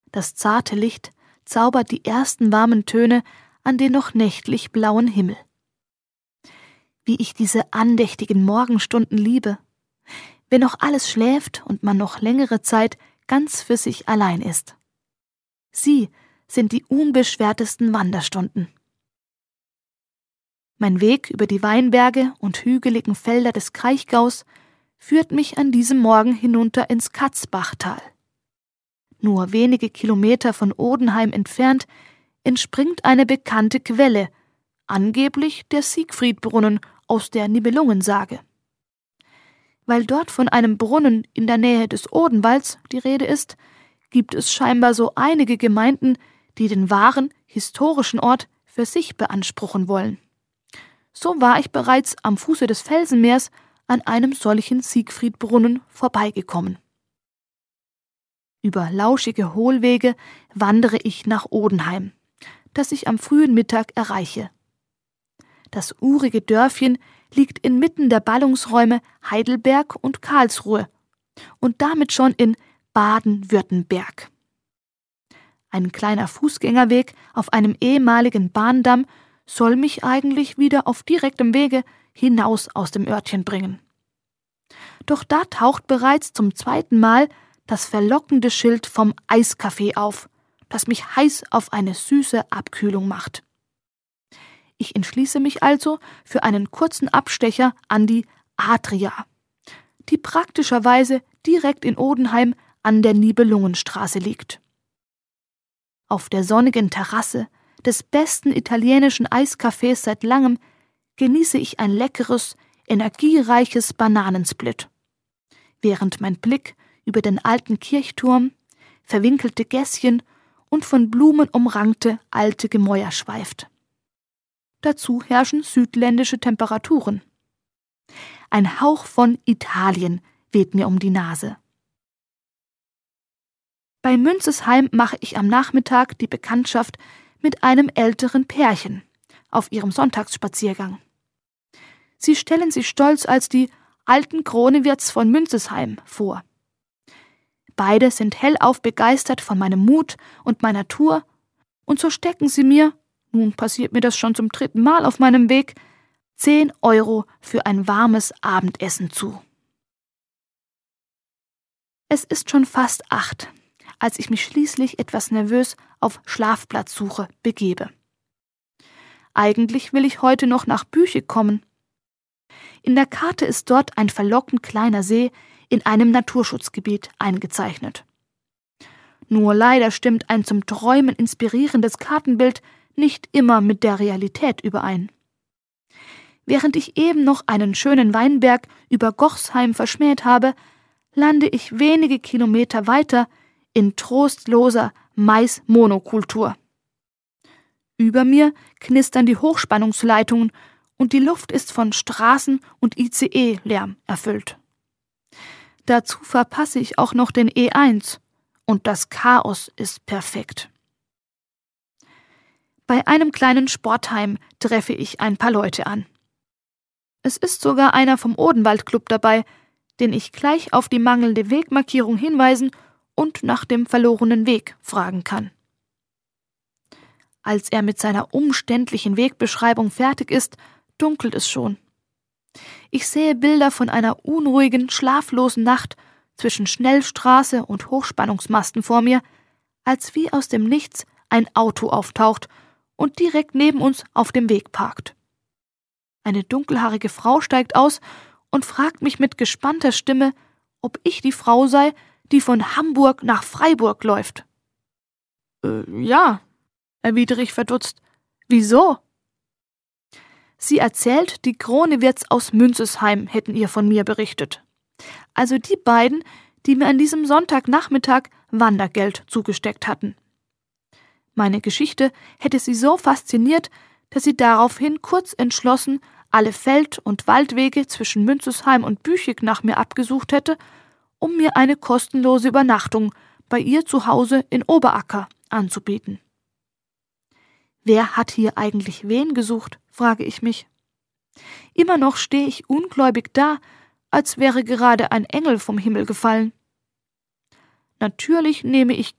Das zarte Licht zaubert die ersten warmen Töne an den noch nächtlich blauen Himmel. Wie ich diese andächtigen Morgenstunden liebe, wenn noch alles schläft und man noch längere Zeit ganz für sich allein ist. Sie sind die unbeschwertesten Wanderstunden. Mein Weg über die Weinberge und hügeligen Felder des Kraichgaus führt mich an diesem Morgen hinunter ins Katzbachtal. Nur wenige Kilometer von Odenheim entfernt entspringt eine bekannte Quelle, angeblich der Siegfriedbrunnen aus der Nibelungensage. Weil dort von einem Brunnen in der Nähe des Odenwalds die Rede ist, gibt es scheinbar so einige Gemeinden, die den wahren, historischen Ort für sich beanspruchen wollen. So war ich bereits am Fuße des Felsenmeers an einem solchen Siegfriedbrunnen vorbeigekommen. Über lauschige Hohlwege wandere ich nach Odenheim, das ich am frühen Mittag erreiche. Das urige Dörfchen liegt inmitten der Ballungsräume Heidelberg und Karlsruhe und damit schon in Baden-Württemberg. Ein kleiner Fußgängerweg auf einem ehemaligen Bahndamm soll mich eigentlich wieder auf direktem Wege hinaus aus dem Örtchen bringen. Doch da taucht bereits zum zweiten Mal das verlockende Schild vom Eiscafé auf, das mich heiß auf eine süße Abkühlung macht. Ich entschließe mich also für einen kurzen Abstecher an die Adria, die praktischerweise direkt in Odenheim an der Nibelungenstraße liegt. Auf der sonnigen Terrasse des besten italienischen Eiscafés seit langem genieße ich ein leckeres, energiereiches Bananensplit, während mein Blick über den alten Kirchturm, verwinkelte Gässchen und von Blumen umrankte alte Gemäuer schweift. Dazu herrschen südländische Temperaturen. Ein Hauch von Italien weht mir um die Nase. Bei Münzesheim mache ich am Nachmittag die Bekanntschaft mit einem älteren Pärchen auf ihrem Sonntagsspaziergang. Sie stellen sich stolz als die alten Kronewirts von Münzesheim vor. Beide sind hellauf begeistert von meinem Mut und meiner Tour, und so stecken sie mir, nun passiert mir das schon zum 3. Mal auf meinem Weg, 10 € für ein warmes Abendessen zu. Es ist schon fast 8, als ich mich schließlich etwas nervös auf Schlafplatzsuche begebe. Eigentlich will ich heute noch nach Büchig kommen. In der Karte ist dort ein verlockend kleiner See in einem Naturschutzgebiet eingezeichnet. Nur leider stimmt ein zum Träumen inspirierendes Kartenbild nicht immer mit der Realität überein. Während ich eben noch einen schönen Weinberg über Gochsheim verschmäht habe, lande ich wenige Kilometer weiter in trostloser Mais-Monokultur. Über mir knistern die Hochspannungsleitungen und die Luft ist von Straßen- und ICE-Lärm erfüllt. Dazu verpasse ich auch noch den E1 und das Chaos ist perfekt. Bei einem kleinen Sportheim treffe ich ein paar Leute an. Es ist sogar einer vom Odenwaldclub dabei, den ich gleich auf die mangelnde Wegmarkierung hinweisen und nach dem verlorenen Weg fragen kann. Als er mit seiner umständlichen Wegbeschreibung fertig ist, dunkelt es schon. Ich sehe Bilder von einer unruhigen, schlaflosen Nacht zwischen Schnellstraße und Hochspannungsmasten vor mir, als wie aus dem Nichts ein Auto auftaucht und direkt neben uns auf dem Weg parkt. Eine dunkelhaarige Frau steigt aus und fragt mich mit gespannter Stimme, ob ich die Frau sei, die von Hamburg nach Freiburg läuft. Ja, erwidere ich verdutzt. Wieso? Sie erzählt, die Kronewirts aus Münzesheim hätten ihr von mir berichtet. Also die beiden, die mir an diesem Sonntagnachmittag Wandergeld zugesteckt hatten. Meine Geschichte hätte sie so fasziniert, dass sie daraufhin kurz entschlossen alle Feld- und Waldwege zwischen Münzesheim und Büchig nach mir abgesucht hätte, um mir eine kostenlose Übernachtung bei ihr zu Hause in Oberacker anzubieten. Wer hat hier eigentlich wen gesucht, frage ich mich. Immer noch stehe ich ungläubig da, als wäre gerade ein Engel vom Himmel gefallen. Natürlich nehme ich